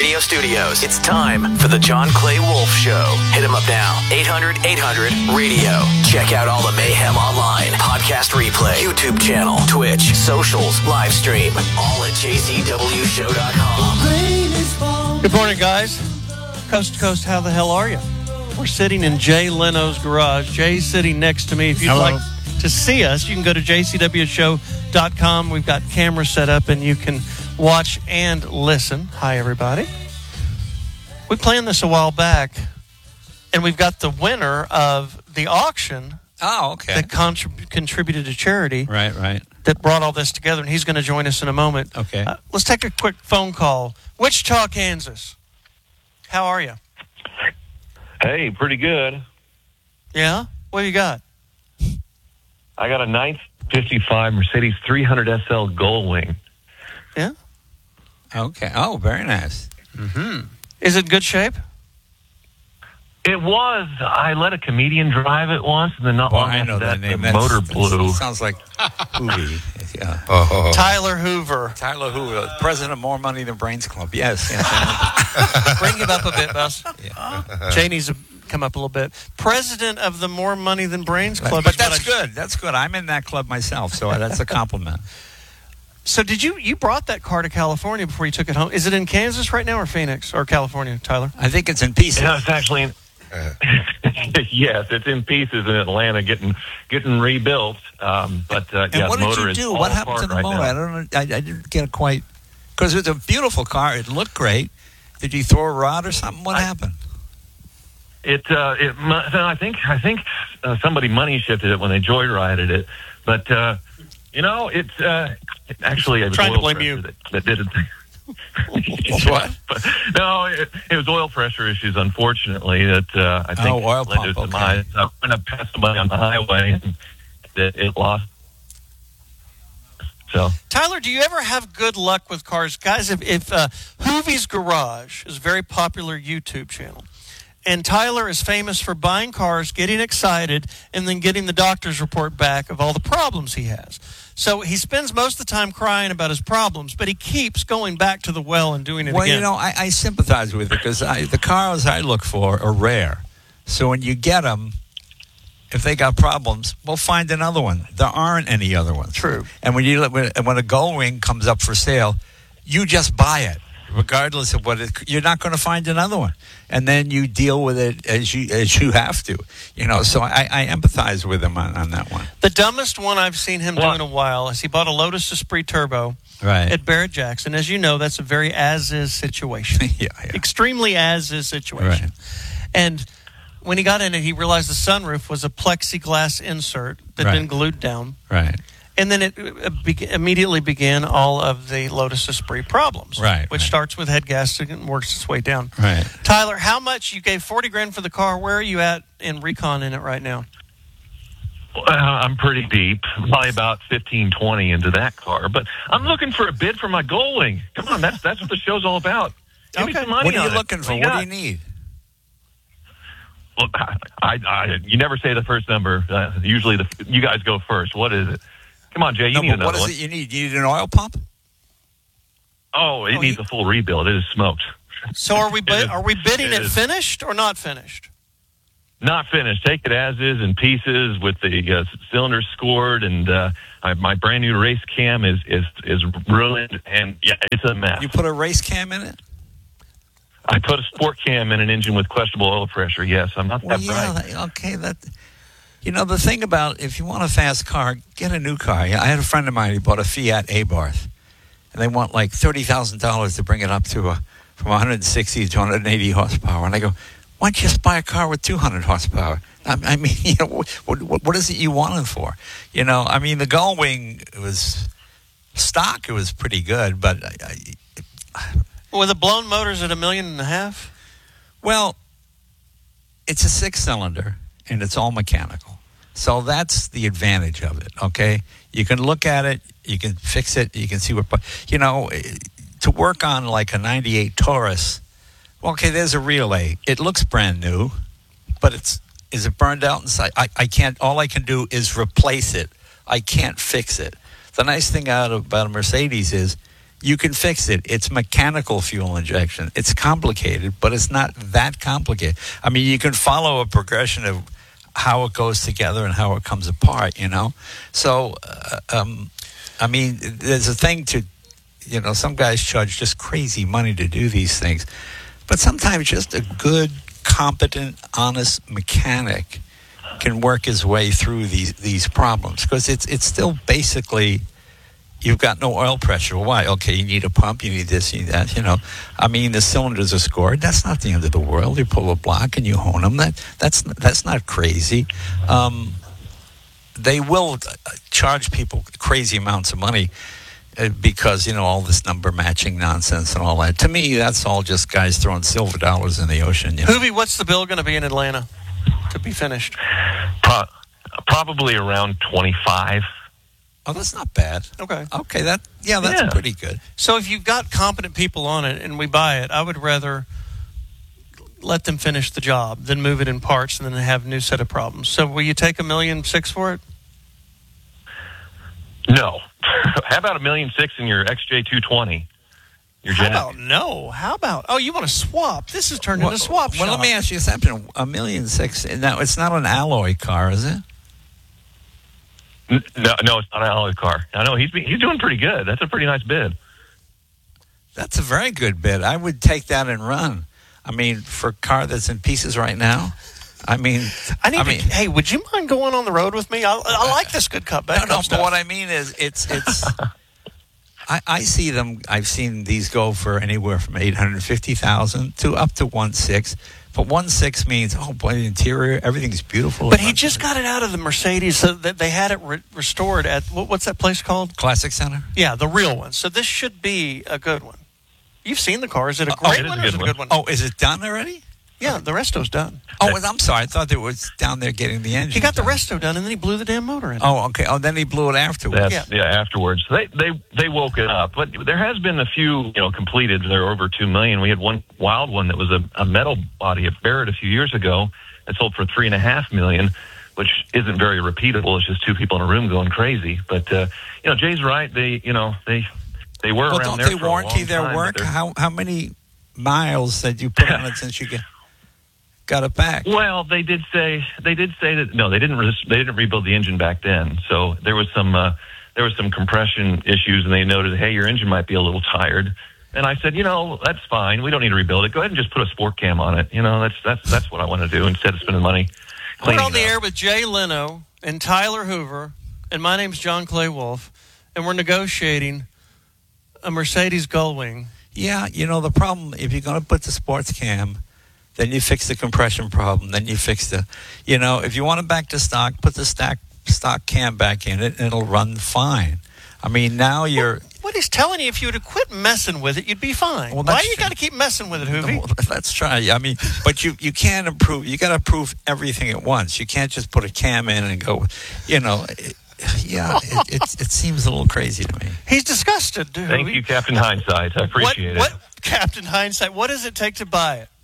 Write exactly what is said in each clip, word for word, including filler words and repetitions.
Radio Studios. It's time for the John Clay Wolf Show. Hit him up now. eight hundred eight hundred radio. Check out all the mayhem online. Podcast replay, YouTube channel, Twitch, socials, live stream. All at j c w show dot com. Good morning, guys. Coast to coast, how the hell are you? We're sitting in Jay Leno's garage. Jay's sitting next to me. If you'd Hello. like to see us, you can go to j c w show dot com. We've got cameras set up, and you can watch and listen. Hi, everybody. We planned this a while back, and we've got the winner of the auction Oh, okay. that contrib- contributed to charity Right, right. that brought all this together, and he's going to join us in a moment. Okay. Uh, let's take a quick phone call. Wichita, Kansas. How are you? Hey, pretty good. Yeah? What do you got? I got a nine fifty-five Mercedes three hundred S L Goldwing. Yeah? Okay. Oh, very nice. Mm-hmm. Is it in good shape? It was. I let a comedian drive it once, and then not Well, long I after know that, that name. the That's- motor that's- blew. Sounds like Hoovy. Yeah. Oh. Tyler Hoover. Tyler Hoover, president of More Money Than Brains Club. Yes. yes. Bring him up a bit, Bus. Yeah. Jay needs to come up a little bit. President of the More Money Than Brains Club. But is what that's I- good. That's good. I'm in that club myself, so that's a compliment. So did you, you brought that car to California before you took it home. Is it in Kansas right now or Phoenix or California, Tyler? I think it's in pieces. No, it's actually in, yes, it's in pieces in Atlanta, getting getting rebuilt. Um, but uh, And yeah, what the did motor you is do? all What happened to apart the right motor? now. I don't know. I, I didn't get it quite. Because it's a beautiful car. It looked great. Did you throw a rod or something? What I- happened? It, uh, it, mu- I think, I think uh, somebody money shifted it when they joyrided it, but uh, you know, it's uh, actually it was Trying to oil blame pressure you. that, that did it. What? But, no, it, it was oil pressure issues. Unfortunately, that uh, I think Oh, oil led to its pump, demise. I went up past somebody on the highway, and it, it lost. So. Tyler, do you ever have good luck with cars? Guys, if, if uh, Hoovy's Garage is a very popular YouTube channel, and Tyler is famous for buying cars, getting excited, and then getting the doctor's report back of all the problems he has. So he spends most of the time crying about his problems, but he keeps going back to the well and doing it Well, again. you know, I, I sympathize with it because the cars I look for are rare. So when you get them, if they got problems, we'll find another one. There aren't any other ones. True. And when you when, when a Goldwing comes up for sale, you just buy it, regardless of what it. You're not going to find another one, and then you deal with it as you as you have to. You know, so I, I empathize with him on, on that one. The dumbest one I've seen him Well- do in a while is he bought a Lotus Esprit Turbo Right. at Barrett Jackson. As you know, that's a very as-is situation. yeah, yeah. Extremely as-is situation. Right. And when he got in it, he realized the sunroof was a plexiglass insert that had Right. been glued down. Right. And then it uh, be- immediately began all of the Lotus Esprit problems. Right, Which right. starts with head gasket and works its way down. Right. Tyler, how much? You gave forty grand for the car. Where are you at in recon in it right now? Uh, I'm pretty deep, probably about fifteen, twenty into that car. But I'm looking for a bid for my Goldwing. Come on, that's that's what the show's all about. Give me Okay. some money What are on you it. looking for? you What do got? you need? Well, I, I, you never say the first number. Uh, usually, the you guys go first. What is it? Come on, Jay. You No, need but another what is one. it you need? You need an oil pump? Oh, it Oh, needs you- a full rebuild. It is smoked. So are we It bid- is- are we bidding it it is. finished or not finished? Not finished. Take it as is in pieces with the uh, cylinders scored, and uh, I, my brand new race cam is is is ruined, and yeah, it's a mess. You put a race cam in it? I put a sport cam in an engine with questionable oil pressure. Yes, I'm not Well, that yeah, bright. that- okay. That you know the thing about if you want a fast car, get a new car. I had a friend of mine who bought a Fiat Abarth, and they want like thirty thousand dollars to bring it up to a, from one hundred sixty to one hundred eighty horsepower. And I go, why don't you just buy a car with two hundred horsepower? I, I mean, you know, what, what, what is it you want it for? You know, I mean, the Goldwing was stock. It was pretty good, but I, I, With the blown motors at a million and a half? well, it's a six-cylinder, and it's all mechanical. So that's the advantage of it, okay? You can look at it, you can fix it, you can see what... You know, to work on like a ninety-eight Taurus, well, okay, there's a relay. It looks brand new, but it's is it burned out inside? I, I can't... All I can do is replace it. I can't fix it. The nice thing out about a Mercedes is You can fix it. It's mechanical fuel injection. It's complicated, but it's not that complicated. I mean, you can follow a progression of how it goes together and how it comes apart, you know? So, uh, um, I mean, there's a thing to, you know, some guys charge just crazy money to do these things. But sometimes just a good, competent, honest mechanic can work his way through these, these problems. Because it's it's still basically, you've got no oil pressure. Why? Okay, you need a pump, you need this, you need that, you know. I mean, the cylinders are scored. That's not the end of the world. You pull a block and you hone them. That, that's, that's not crazy. Um, they will charge people crazy amounts of money uh, because, you know, all this number matching nonsense and all that. To me, that's all just guys throwing silver dollars in the ocean. You know? Hoovy, what's the bill going to be in Atlanta to be finished? Pro- probably around twenty-five. Oh, that's not bad. Okay. Okay, that yeah, that's Yeah. pretty good. So if you've got competent people on it and we buy it, I would rather let them finish the job than move it in parts and then have a new set of problems. So will you take a million six for it? No. How about a million six in your X J two twenty? Your How Gen- about no? How about, oh, you want to swap? This has turned Well, into swap well, shop. let me ask you something. A million six. Now, it's not an alloy car, is it? N- No, no, it's not an alloy car. I know he's be- he's doing pretty good. That's a pretty nice bid. That's a very good bid. I would take that and run. I mean, for a car that's in pieces right now. I mean, I need I to, mean, hey, would you mind going on the road with me? I, I like this good cup. no, Bad no. cup stuff. But what I mean is, it's it's. I, I see them. I've seen these go for anywhere from eight hundred fifty thousand to up to one six. But one six means, oh boy, the interior, everything's beautiful. But he just got it out of the Mercedes, so that they had it re- restored at what, what's that place called? Classic Center. Yeah, the real one. So this should be a good one. You've seen the car. Is it a Oh, great it is one a or is good it a good one? Oh, is it done already? Yeah, the resto's done. Oh, well, I'm sorry. I thought it was down there getting the engine. He got the done. resto done, and then he blew the damn motor in. Oh, okay. Oh, then he blew it afterwards. That's, yeah. afterwards. They they they woke it up. But there has been a few, you know, completed. They're over two million. We had one wild one that was a, a metal body at Barrett a few years ago that sold for three and a half million, which isn't very repeatable. It's just two people in a room going crazy. But uh, you know, Jay's right. They you know they they were Well, around don't there they for a warranty long their time, but work? they're- How how many miles did you put on it since you get, got it back? Well, they did say they did say that no, they didn't re- they didn't rebuild the engine back then. So there was some uh, there was some compression issues, and they noted, hey, your engine might be a little tired. And I said, you know, that's fine. We don't need to rebuild it. Go ahead and just put a sport cam on it. You know, that's that's that's what I want to do instead of spending money We're cleaning on the it up. air with Jay Leno and Tyler Hoover, and my name's John Clay Wolf, and we're negotiating a Mercedes Gullwing. Yeah, you know, the problem, if you're going to put the sports cam, then you fix the compression problem. Then you fix the, you know, if you want it back to stock, put the stock, stock cam back in it, and it'll run fine. I mean, now you're... What he's telling you, if you would have quit messing with it, you'd be fine. Well, Why that's you true. got to keep messing with it, Hoovy? Well, let's try. I mean, but you, you can't improve. You got to improve everything at once. You can't just put a cam in and go, you know... It, yeah, it, it, it seems a little crazy to me. He's disgusted, dude. Thank you, Captain Hindsight. I appreciate what, it. What, Captain Hindsight, what does it take to buy it?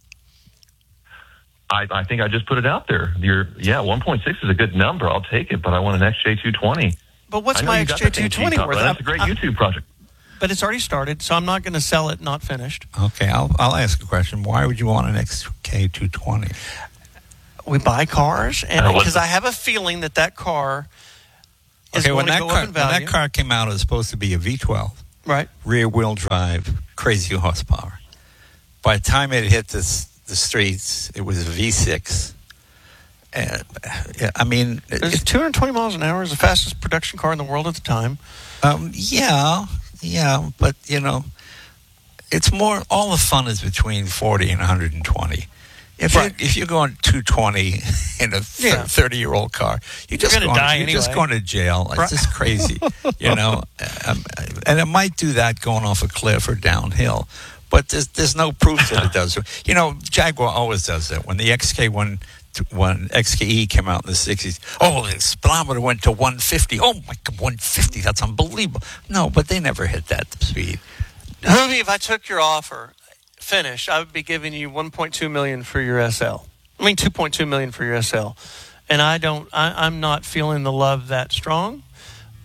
I, I think I just put it out there. You're, yeah, one point six is a good number. I'll take it, but I want an X J two twenty. But what's I know my you X got J the two thing twenty cheap, worth? but That's a great I- YouTube project. But it's already started, so I'm not going to sell it not finished. Okay, I'll I'll ask a question. Why would you want an X K two twenty? We buy cars, and Uh, what- because I have a feeling that that car is Okay, going when to that go car up in when value. that car came out, it was supposed to be a V twelve, Right. rear wheel drive, crazy horsepower. By the time it hit the s- the streets, it was a V six. Uh, yeah, I mean, It was it, two hundred twenty miles an hour. It was the fastest production car in the world at the time. um, yeah, yeah, but you know, it's more. All the fun is between forty and one hundred twenty. If Right. you if you're going two twenty in a Yeah. thirty year old car, you're just gonna going, die you're just anyway. going to jail. It's Right. just crazy, you know. Um, and it might do that going off a cliff or downhill, but there's there's no proof that it does. You know, Jaguar always does that. When the X K one when X K E came out in the sixties, oh, the speedometer went to one fifty. Oh my God, one fifty, that's unbelievable. No, but they never hit that speed. Hoovy, if I took your offer, finished, I would be giving you one point two million dollars for your S L. I mean, two point two million dollars for your S L. And I don't, I, I'm not feeling the love that strong.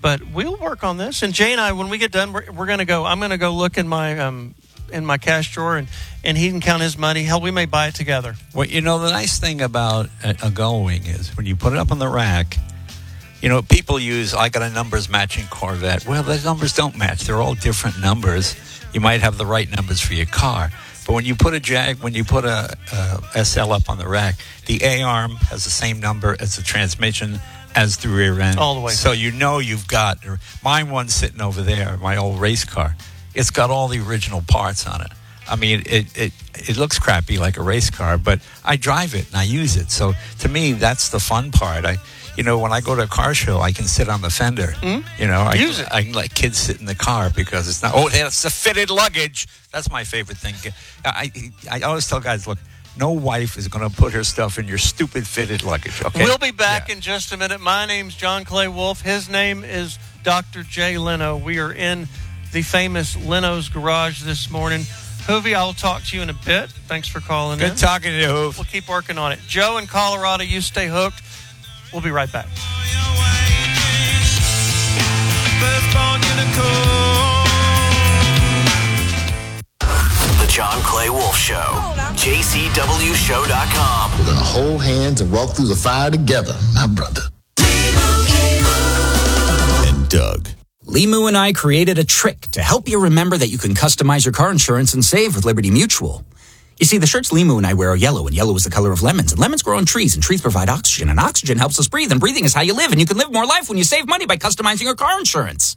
But we'll work on this. And Jay and I, when we get done, we're, we're going to go. I'm going to go look in my um, in my cash drawer, and, and he can count his money. Hell, we may buy it together. Well, you know, the nice thing about a, a Gullwing is when you put it up on the rack, you know, people use, I got a numbers matching Corvette. Well, the numbers don't match. They're all different numbers. You might have the right numbers for your car. But when you put a Jag, when you put a, a S L up on the rack, the A-arm has the same number as the transmission, as the rear end. All the way. So you know you've got, mine one's sitting over there, my old race car. It's got all the original parts on it. I mean, it, it it looks crappy like a race car, but I drive it and I use it. So to me, that's the fun part. I, you know, when I go to a car show, I can sit on the fender. Mm-hmm. You know, I, use it. I can let kids sit in the car because it's not, oh, that's the fitted luggage. That's my favorite thing. I, I, I always tell guys, look, no wife is going to put her stuff in your stupid fitted luggage, okay? We'll be back Yeah. in just a minute. My name's John Clay Wolf. His name is Doctor Jay Leno. We are in the famous Leno's Garage this morning. Hoovy, I will talk to you in a bit. Thanks for calling in. Good talking to you, Hoov. We'll keep working on it. Joe in Colorado, you stay hooked. We'll be right back. The John Clay Wolf Show. J C W show dot com. We're going to hold hands and walk through the fire together, my brother. And Doug. Limu and I created a trick to help you remember that you can customize your car insurance and save with Liberty Mutual. You see, the shirts Limu and I wear are yellow, and yellow is the color of lemons, and lemons grow on trees, and trees provide oxygen, and oxygen helps us breathe, and breathing is how you live, and you can live more life when you save money by customizing your car insurance.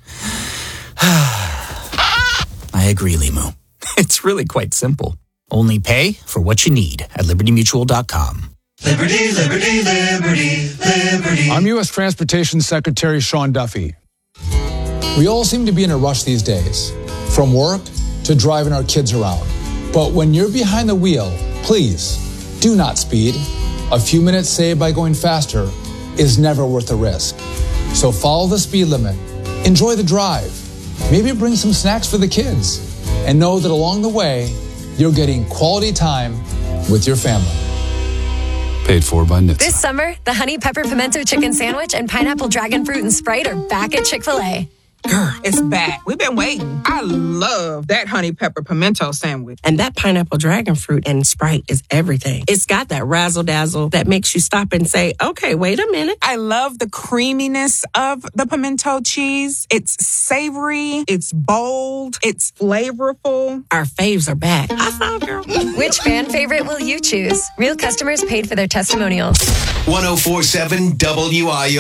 I agree, Limu. It's really quite simple. Only pay for what you need at liberty mutual dot com. Liberty, liberty, liberty, liberty. I'm U S Transportation Secretary Sean Duffy. We all seem to be in a rush these days, from work to driving our kids around. But when you're behind the wheel, please do not speed. A few minutes saved by going faster is never worth the risk. So follow the speed limit, enjoy the drive, maybe bring some snacks for the kids, and know that along the way, you're getting quality time with your family. Paid for by N H T S A. This summer, the Honey Pepper Pimento Chicken Sandwich and Pineapple Dragon Fruit and Sprite are back at Chick-fil-A. Girl, it's back. We've been waiting. I love that honey pepper pimento sandwich. And that pineapple dragon fruit and Sprite is everything. It's got that razzle dazzle that makes you stop and say, okay, wait a minute. I love the creaminess of the pimento cheese. It's savory. It's bold. It's flavorful. Our faves are back. I saw, girl. Which fan favorite will you choose? Real customers paid for their testimonials. ten forty-seven W I O